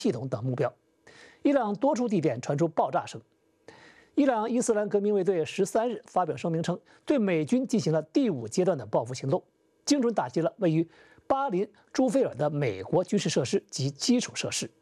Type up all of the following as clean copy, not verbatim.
系统等目标。伊朗多处地点传出爆炸声。伊朗伊斯兰革命卫队13日发表声明称，对美军进行了第5阶段的报复行动，精准打击了位于巴林朱菲尔的美国军事设施及基础设施。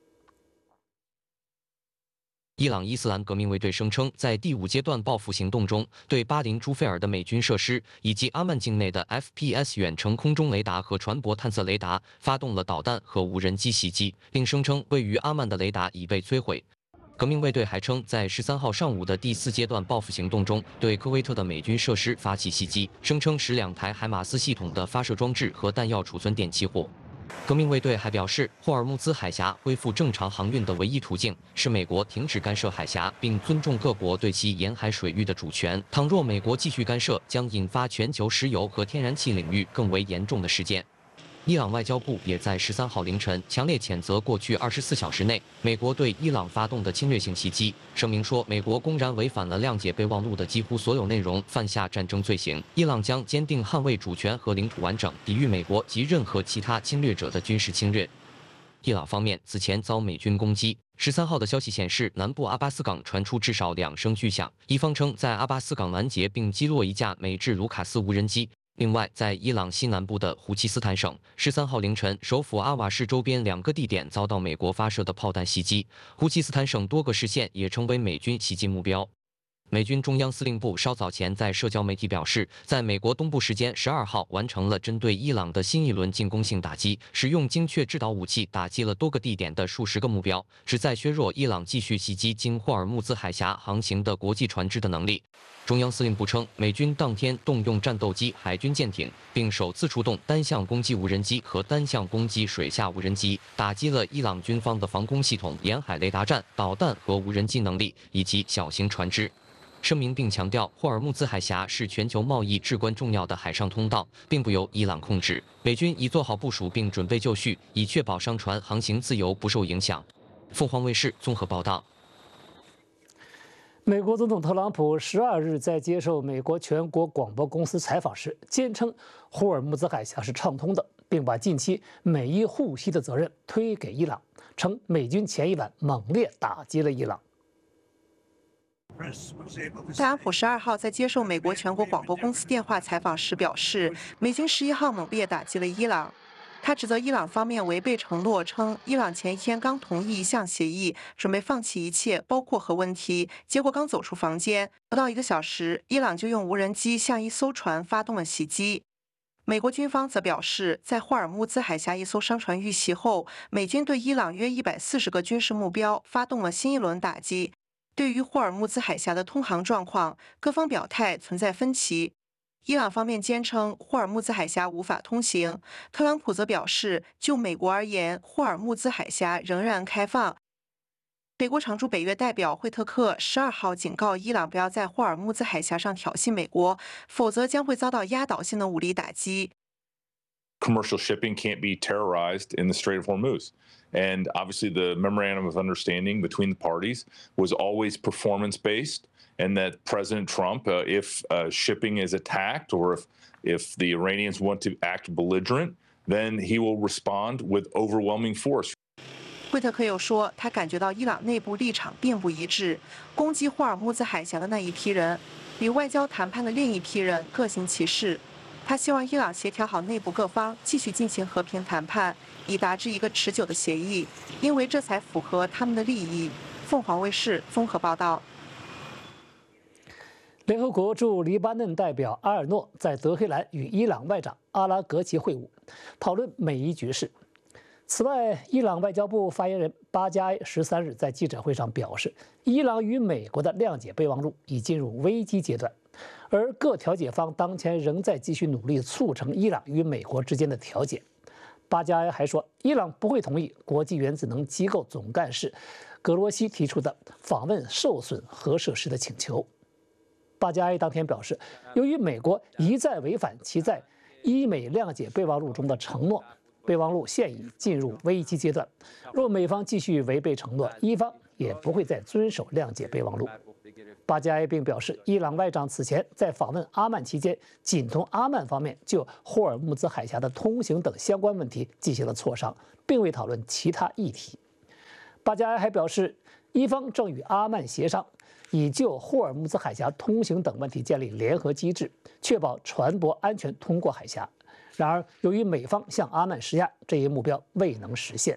伊朗伊斯兰革命卫队声称，在第5阶段报复行动中，对巴林朱菲尔的美军设施以及阿曼境内的 FPS 远程空中雷达和船舶探测雷达发动了导弹和无人机袭击，并声称位于阿曼的雷达已被摧毁。革命卫队还称，在13号上午的第4阶段报复行动中，对科威特的美军设施发起袭击，声称使2台海马斯系统的发射装置和弹药储存点起火。 革命卫队还表示，霍尔木兹海峡恢复正常航运的唯一途径是美国停止干涉海峡，并尊重各国对其沿海水域的主权。倘若美国继续干涉，将引发全球石油和天然气领域更为严重的事件。伊朗外交部也在13号凌晨强烈谴责过去24小时内美国对伊朗发动的侵略性袭击，声明说，美国公然违反了谅解备忘录的几乎所有内容，犯下战争罪行。伊朗将坚定捍卫主权和领土完整，抵御美国及任何其他侵略者的军事侵略。伊朗方面此前遭美军攻击。13号的消息显示，南部阿巴斯港传出至少2声巨响，伊方称在阿巴斯港拦截并击落一架美制卢卡斯无人机。 另外，在伊朗西南部的胡奇斯坦省，13号凌晨，首府阿瓦市周边2个地点遭到美国发射的炮弹袭击。胡奇斯坦省多个市县也成为美军袭击目标。美军中央司令部稍早前在社交媒体表示，在美国东部时间12号完成了针对伊朗的新一轮进攻性打击，使用精确制导武器打击了多个地点的数十个目标，旨在削弱伊朗继续袭击经霍尔木兹海峡航行的国际船只的能力。 中央司令部称，美军当天动用战斗机、海军舰艇，并首次出动单向攻击无人机和单向攻击水下无人机，打击了伊朗军方的防空系统、沿海雷达站、导弹和无人机能力以及小型船只。声明并强调，霍尔木兹海峡是全球贸易至关重要的海上通道，并不由伊朗控制。美军已做好部署并准备就绪，以确保商船航行自由不受影响。凤凰卫视综合报道。 美国总统特朗普12日在接受美国全国广播公司采访时，坚称霍尔木兹海峡是畅通的，并把近期美伊互袭的责任推给伊朗，称美军前一晚猛烈打击了伊朗。 特朗普12号在接受美国全国广播公司电话采访时表示，美军11号猛烈打击了伊朗。他指责伊朗方面违背承诺，称伊朗前一天刚同意一项协议，准备放弃一切，包括核问题。结果刚走出房间，不到1个小时，伊朗就用无人机向一艘船发动了袭击。美国军方则表示，在霍尔木兹海峡一艘商船遇袭后，美军对伊朗约140个军事目标发动了新一轮打击。 对于霍尔木兹海峡的通航状况，各方表态存在分歧。伊朗方面坚称霍尔木兹海峡无法通行，特朗普则表示，就美国而言，霍尔木兹海峡仍然开放。美国常驻北约代表惠特克12号警告伊朗不要在霍尔木兹海峡上挑衅美国，否则将会遭到压倒性的武力打击。 Commercial shipping can't be terrorized in the Strait of Hormuz. And obviously, the memorandum of understanding between the parties was always performance based, and that President Trump, if shipping is attacked or if the Iranians want to act belligerent, then he will respond with overwhelming force. 惠特克又说，他感觉到伊朗内部立场并不一致，攻击霍尔木兹海峡的那一批人，与外交谈判的另一批人各行其事。 他希望伊朗协调好内部各方，继续进行和平谈判，以达至一个持久的协议，因为这才符合他们的利益。凤凰卫视综合报道。 联合国驻黎巴嫩代表阿尔诺在德黑兰与伊朗外长阿拉格齐会晤，讨论美伊局势。此外，伊朗外交部发言人巴加埃13日在记者会上表示，伊朗与美国的谅解备忘录已进入危机阶段。 而各调解方当前仍在继续努力促成伊朗与美国之间的调解。巴加埃还说，伊朗不会同意国际原子能机构总干事格罗西提出的访问受损核设施的请求。巴加埃当天表示，由于美国一再违反其在伊美谅解备忘录中的承诺，备忘录现已进入危机阶段。若美方继续违背承诺，伊方也不会再遵守谅解备忘录。 巴加埃并表示，伊朗外长此前在访问阿曼期间，仅同阿曼方面就霍尔木兹海峡的通行等相关问题进行了磋商，并未讨论其他议题。 巴加埃还表示，伊方正与阿曼协商，以就霍尔木兹海峡通行等问题建立联合机制，确保船舶安全通过海峡。然而，由于美方向阿曼施压，这一目标未能实现。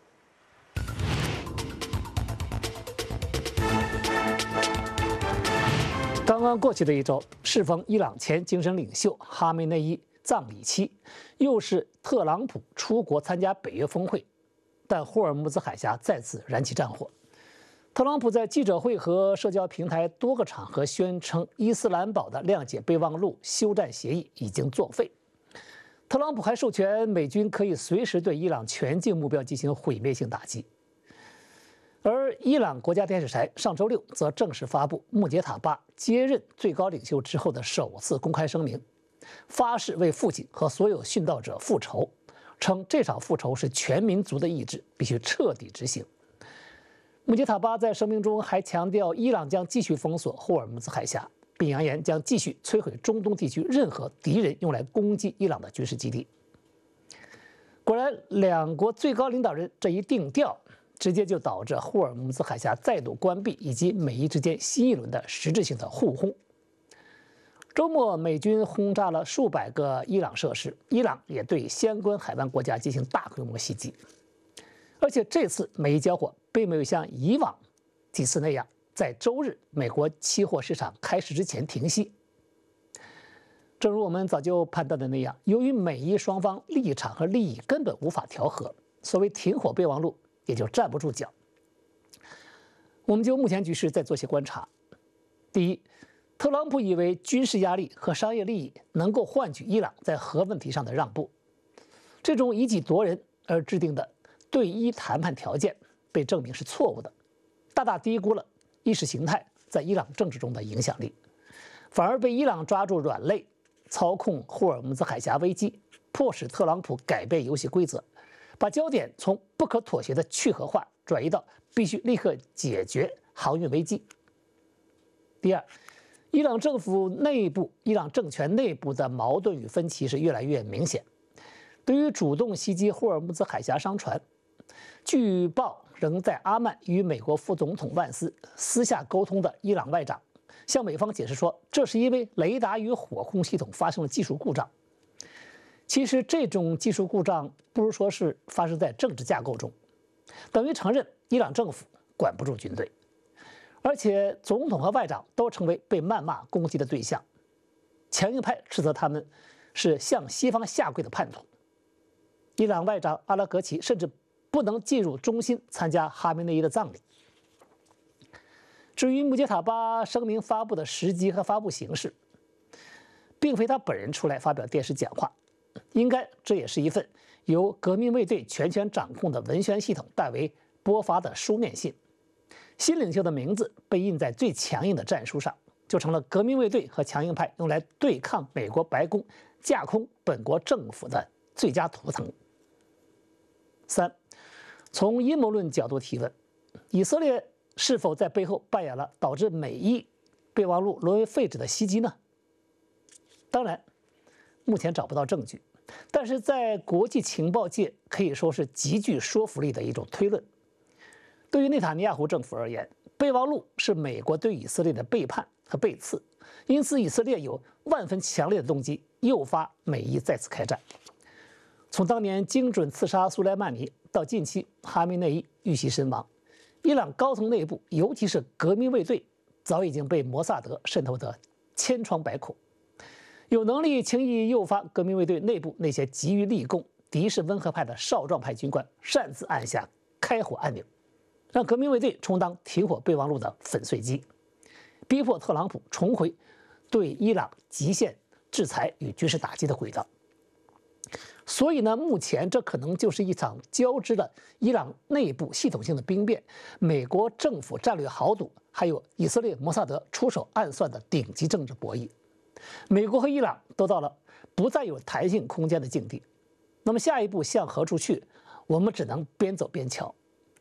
刚刚过去的一周，适逢伊朗前精神领袖哈梅内伊葬礼期，又是特朗普出国参加北约峰会，但霍尔木兹海峡再次燃起战火。特朗普在记者会和社交平台多个场合宣称，伊斯兰堡的谅解备忘录休战协议已经作废。特朗普还授权美军可以随时对伊朗全境目标进行毁灭性打击。而伊朗国家电视台上周六则正式发布穆杰塔巴接任最高领袖之后的首次公开声明，发誓为父亲和所有殉道者复仇，称这场复仇是全民族的意志，必须彻底执行。穆杰塔巴在声明中还强调，伊朗将继续封锁霍尔木兹海峡，并扬言将继续摧毁中东地区任何敌人用来攻击伊朗的军事基地。果然，两国最高领导人这一定调，直接就导致霍尔木兹海峡再度关闭，以及美伊之间新一轮的实质性的互轰。周末，美军轰炸了数百个伊朗设施，伊朗也对相关海湾国家进行大规模袭击。而且这次美伊交火并没有像以往几次那样，在周日美国期货市场开市之前停息。正如我们早就判断的那样，由于美伊双方立场和利益根本无法调和，所谓停火备忘录也就站不住脚。我们就目前局势再做些观察。第一，特朗普以为军事压力和商业利益能够换取伊朗在核问题上的让步，这种以己夺人而制定的对伊谈判条件被证明是错误的，大大低估了意识形态在伊朗政治中的影响力，反而被伊朗抓住软肋，操控霍尔木兹海峡危机，迫使特朗普改变游戏规则，把焦点从不可妥协的去核化转移到必须立刻解决航运危机。第二，伊朗政权内部的矛盾与分歧是越来越明显。对于主动袭击霍尔木兹海峡商船，据报仍在阿曼与美国副总统万斯私下沟通的伊朗外长，向美方解释说，这是因为雷达与火控系统发生了技术故障。其实这种技术故障不如说是发生在政治架构中，等于承认伊朗政府管不住军队，而且总统和外长都成为被谩骂攻击的对象。强硬派斥责他们是向西方下跪的叛徒。伊朗外长阿拉格齐甚至不能进入中心参加哈梅内伊的葬礼。至于穆杰塔巴声明发布的时机和发布形式，并非他本人出来发表电视讲话，应该这也是一份由革命卫队全权掌控的文宣系统代为播发的书面信。新领袖的名字被印在最强硬的战书上，就成了革命卫队和强硬派用来对抗美国白宫架空本国政府的最佳图腾。三，从阴谋论角度提问，以色列是否在背后扮演了导致美伊备忘录沦为废纸的袭击呢？当然，目前找不到证据，但是在国际情报界可以说是极具说服力的一种推论。对于内塔尼亚胡政府而言，备忘录是美国对以色列的背叛和背刺，因此以色列有万分强烈的动机诱发美伊再次开战。从当年精准刺杀苏莱曼尼到近期哈梅内伊遇袭身亡，伊朗高层内部，尤其是革命卫队，早已经被摩萨德渗透得千疮百孔，有能力轻易诱发革命卫队内部那些急于立功、敌视温和派的少壮派军官擅自按下开火按钮，让革命卫队充当停火备忘录的粉碎机，逼迫特朗普重回对伊朗极限制裁与军事打击的轨道。所以呢，目前这可能就是一场交织了伊朗内部系统性的兵变、美国政府战略豪赌，还有以色列摩萨德出手暗算的顶级政治博弈。美国和伊朗都到了不再有弹性空间的境地。那么下一步向何处去，我们只能边走边瞧。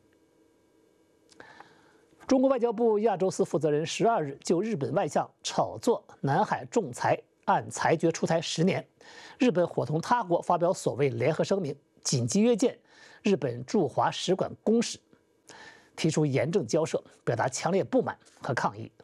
中国外交部亚洲司负责人12日就日本外相炒作南海仲裁案裁决出台10年，日本伙同他国发表所谓联合声明，紧急约见日本驻华使馆公使。 提出严正交涉，表达强烈不满和抗议。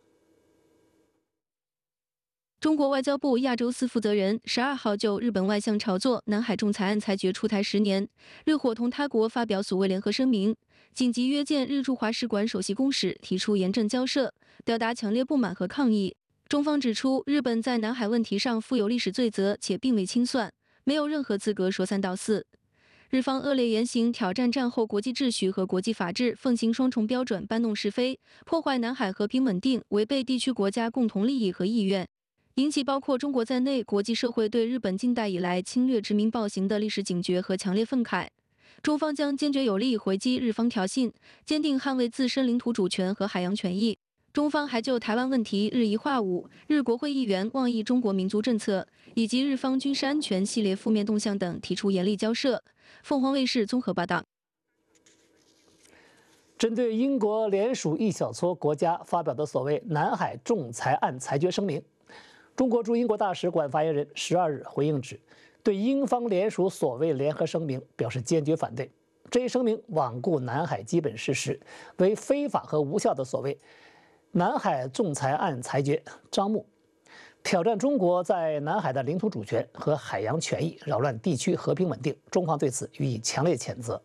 中国外交部亚洲司负责人12号就日本外相炒作南海仲裁案裁决出台10年，日伙同他国发表所谓联合声明，紧急约见日驻华使馆首席公使，提出严正交涉，表达强烈不满和抗议。中方指出，日本在南海问题上负有历史罪责，且并未清算，没有任何资格说三道四。日方恶劣言行，挑战战后国际秩序和国际法治，奉行双重标准，搬弄是非，破坏南海和平稳定，违背地区国家共同利益和意愿，引起包括中国在内国际社会对日本近代以来侵略殖民暴行的历史警觉和强烈愤慨。中方将坚决有力回击日方挑衅，坚定捍卫自身领土主权和海洋权益。中方还就台湾问题日一化五、日国会议员妄议中国民族政策以及日方军事安全系列负面动向等提出严厉交涉。凤凰卫视综合报道。 针对英国联署一小撮国家发表的所谓南海仲裁案裁决声明，中国驻英国大使馆发言人12日回应指，对英方联署所谓联合声明表示坚决反对。这一声明罔顾南海基本事实，为非法和无效的所谓南海仲裁案裁决张目，挑战中国在南海的领土主权和海洋权益，扰乱地区和平稳定。中方对此予以强烈谴责。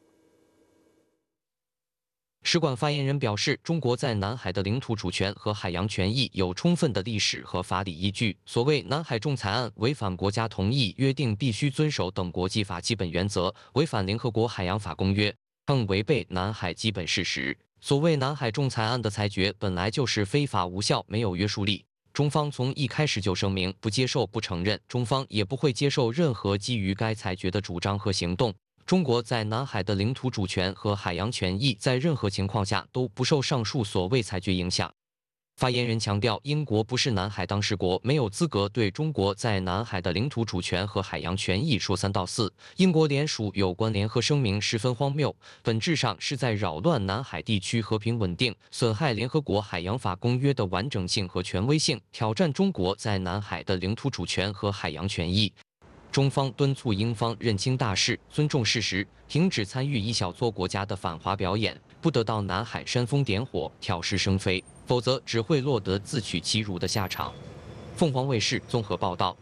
使馆发言人表示，中国在南海的领土主权和海洋权益有充分的历史和法理依据。所谓南海仲裁案违反国家同意、约定必须遵守等国际法基本原则，违反联合国海洋法公约，更违背南海基本事实。所谓南海仲裁案的裁决本来就是非法无效，没有约束力。中方从一开始就声明不接受、不承认，中方也不会接受任何基于该裁决的主张和行动。中国在南海的领土主权和海洋权益在任何情况下都不受上述所谓裁决影响。发言人强调，英国不是南海当事国，没有资格对中国在南海的领土主权和海洋权益说三道四。英国联署有关联合声明十分荒谬，本质上是在扰乱南海地区和平稳定，损害联合国海洋法公约的完整性和权威性，挑战中国在南海的领土主权和海洋权益。中方敦促英方认清大势，尊重事实，停止参与一小撮国家的反华表演，不得到南海煽风点火、挑事生非，否则只会落得自取其辱的下场。凤凰卫视综合报道。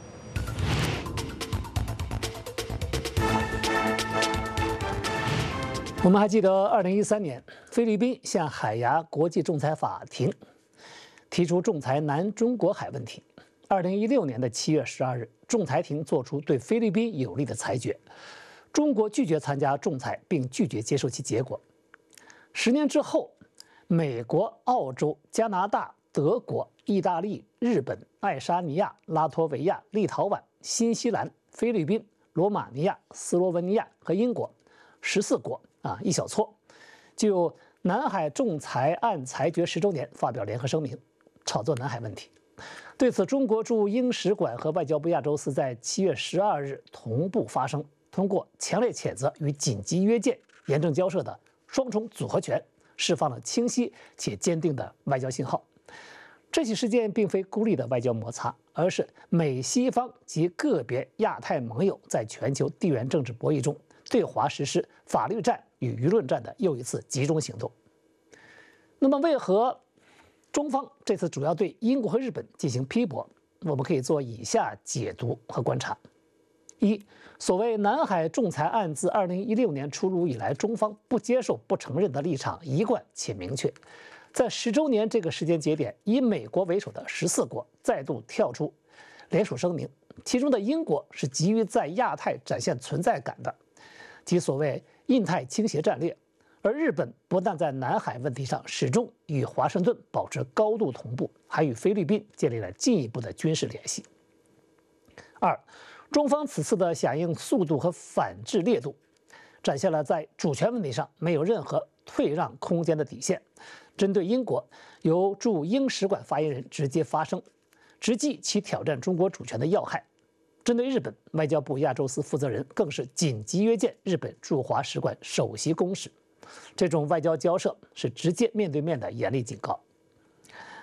我们还记得，2013年，菲律宾向海牙国际仲裁法庭提出仲裁南中国海问题。2016年的7月12日，仲裁庭作出对菲律宾有利的裁决，中国拒绝参加仲裁，并拒绝接受其结果。10年之后，美国、澳洲、加拿大、德国、意大利、日本、爱沙尼亚、拉脱维亚、立陶宛、新西兰、菲律宾、罗马尼亚、斯洛文尼亚和英国14国一小撮，就南海仲裁案裁决10周年发表联合声明，炒作南海问题。对此，中国驻英使馆和外交部亚洲司在7月12日同步发声，通过强烈谴责与紧急约见、严正交涉的双重组合拳，释放了清晰且坚定的外交信号。这起事件并非孤立的外交摩擦，而是美西方及个别亚太盟友在全球地缘政治博弈中对华实施法律战与舆论战的又一次集中行动。那么，为何中方这次主要对英国和日本进行批驳？我们可以做以下解读和观察：一，所谓南海仲裁案自2016年出炉以来，中方不接受、不承认的立场一贯且明确。在10周年这个时间节点，以美国为首的14国再度跳出联署声明，其中的英国是急于在亚太展现存在感的，即所谓印太倾斜战略。而日本不但在南海问题上始终与华盛顿保持高度同步，还与菲律宾建立了进一步的军事联系。二，中方此次的响应速度和反制烈度，展现了在主权问题上没有任何退让空间的底线。针对英国，由驻英使馆发言人直接发声，直击其挑战中国主权的要害。针对日本，外交部亚洲司负责人更是紧急约见日本驻华使馆首席公使。这种外交交涉是直接面对面的严厉警告。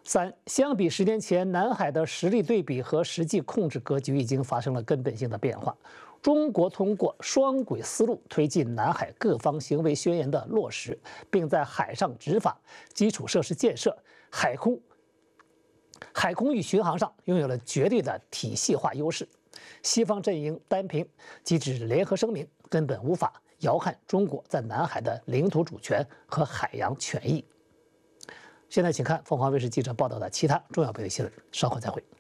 3，相比10年前，南海的实力对比和实际控制格局已经发生了根本性的变化。中国通过双轨思路推进南海各方行为宣言的落实，并在海上执法、基础设施建设、海空域巡航上拥有了绝对的体系化优势。西方阵营单凭机制联合声明，根本无法摇撼中国在南海的领土主权和海洋权益。现在，请看凤凰卫视记者报道的其他重要本地新闻。稍后再会。